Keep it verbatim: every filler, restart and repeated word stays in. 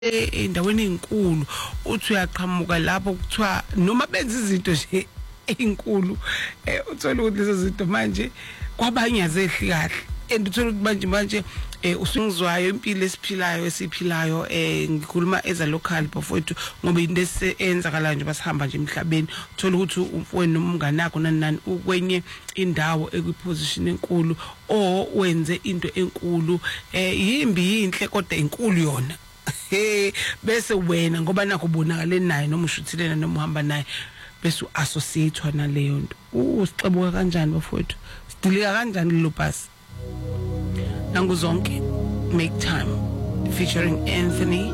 endaweni ezinkulu uthi uyaqhamuka lapho kuthiwa noma benza izinto nje ezinkulu uthola ukuthi lezo zinto manje kwabanye azehli kahle and uthola ukuthi manje manje usungizwayo impilo esiphilayo esiphilayo ngikhuluma as a local bafowethu ngoba into esenzakala nje basihamba nje emhlabeni uthola ukuthi wena nomngane wakho nani nani ukwenye indawo ekwiposition enkulu o wenze into enkulu yimbi inhle kodwa enkulu yona hey bese wena ngoba nakho ubonakale naye noma ushuthilena noma uhamba naye bese uassociate na leyo nto usixebuka kanjani bafowethu sidilika kanjani lo bus nangu zonke make time featuring Anthony